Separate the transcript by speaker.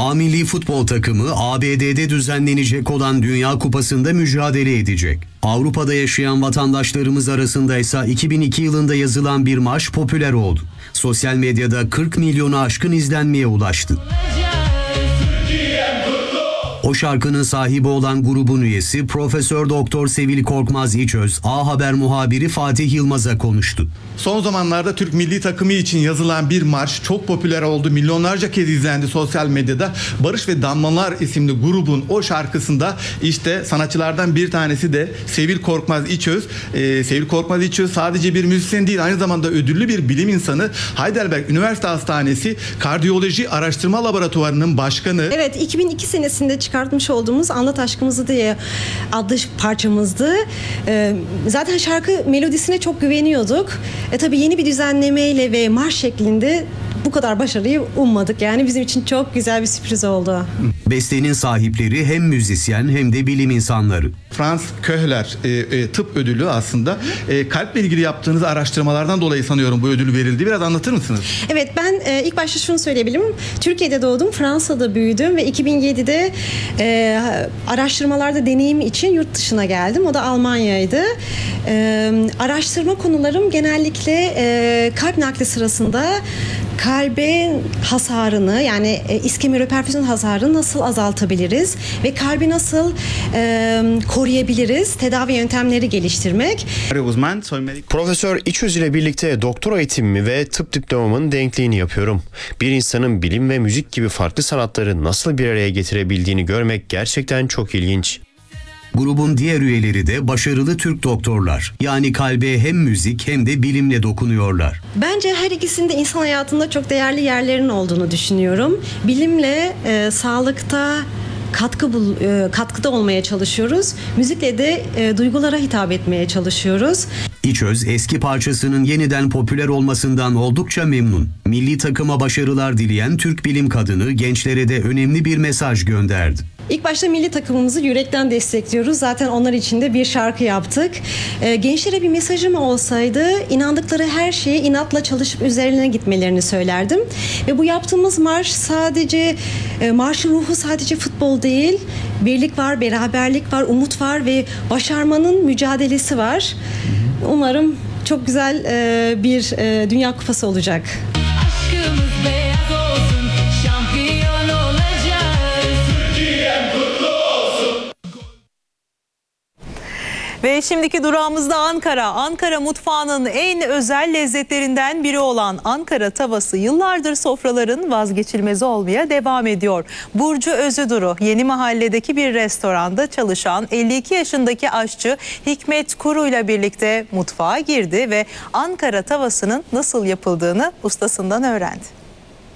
Speaker 1: A milli futbol takımı ABD'de düzenlenecek olan Dünya Kupası'nda mücadele edecek. Avrupa'da yaşayan vatandaşlarımız arasında ise 2002 yılında yazılan bir marş popüler oldu. Sosyal medyada 40 milyonu aşkın izlenmeye ulaştı. O şarkının sahibi olan grubun üyesi Profesör Doktor Sevil Korkmaz İçöz, A Haber muhabiri Fatih Yılmaz'a konuştu.
Speaker 2: Son zamanlarda Türk milli takımı için yazılan bir marş çok popüler oldu. Milyonlarca kez izlendi sosyal medyada. Barış ve Damlalar isimli grubun o şarkısında işte sanatçılardan bir tanesi de Sevil Korkmaz İçöz. Sevil Korkmaz İçöz sadece bir müzisyen değil, aynı zamanda ödüllü bir bilim insanı. Heidelberg Üniversite Hastanesi Kardiyoloji Araştırma Laboratuvarı'nın başkanı.
Speaker 3: Evet, 2002 senesinde çıkartmış olduğumuz Anlat Aşkımızı diye adlı parçamızdı. Zaten şarkı melodisine çok güveniyorduk. Tabii yeni bir düzenlemeyle ve marş şeklinde bu kadar başarıyı ummadık. Yani bizim için çok güzel bir sürpriz oldu.
Speaker 1: Bestenin sahipleri hem müzisyen hem de bilim insanları.
Speaker 2: Franz Köhler tıp ödülü aslında. Kalple ilgili yaptığınız araştırmalardan dolayı sanıyorum bu ödül verildi. Biraz anlatır mısınız?
Speaker 3: Evet, ben ilk başta şunu söyleyebilirim. Türkiye'de doğdum, Fransa'da büyüdüm ve 2007'de araştırmalarda deneyim için yurt dışına geldim. O da Almanya'ydı. Araştırma konularım genellikle kalp nakli sırasında kalbin hasarını, yani iskemik perfüzyon hasarını nasıl azaltabiliriz ve kalbi nasıl koruyabiliriz, tedavi yöntemleri geliştirmek.
Speaker 4: Profesör İçöz ile birlikte doktora eğitimimi ve tıp diplomamın denkliğini yapıyorum. Bir insanın bilim ve müzik gibi farklı sanatları nasıl bir araya getirebildiğini görmek gerçekten çok ilginç.
Speaker 1: Grubun diğer üyeleri de başarılı Türk doktorlar. Yani kalbe hem müzik hem de bilimle dokunuyorlar.
Speaker 3: Bence her ikisinde insan hayatında çok değerli yerlerinin olduğunu düşünüyorum. Bilimle sağlıkta katkıda olmaya çalışıyoruz. Müzikle de duygulara hitap etmeye çalışıyoruz.
Speaker 1: İçöz eski parçasının yeniden popüler olmasından oldukça memnun. Milli takıma başarılar dileyen Türk bilim kadını gençlere de önemli bir mesaj gönderdi.
Speaker 3: İlk başta milli takımımızı yürekten destekliyoruz. Zaten onlar için de bir şarkı yaptık. Gençlere bir mesajım olsaydı inandıkları her şeye inatla çalışıp üzerine gitmelerini söylerdim. Ve bu yaptığımız marşın ruhu sadece futbol değil. Birlik var, beraberlik var, umut var ve başarmanın mücadelesi var. Umarım çok güzel bir Dünya Kupası olacak.
Speaker 5: Aşkımız beyaz olsun, şampiyon olacağız.
Speaker 6: Türkiye'm kutlu olsun.
Speaker 7: Ve şimdiki durağımızda Ankara. Ankara mutfağının en özel lezzetlerinden biri olan Ankara tavası yıllardır sofraların vazgeçilmezi olmaya devam ediyor. Burcu Özüduru Yeni Mahalle'deki bir restoranda çalışan 52 yaşındaki aşçı Hikmet Kuru ile birlikte mutfağa girdi ve Ankara tavasının nasıl yapıldığını ustasından öğrendi.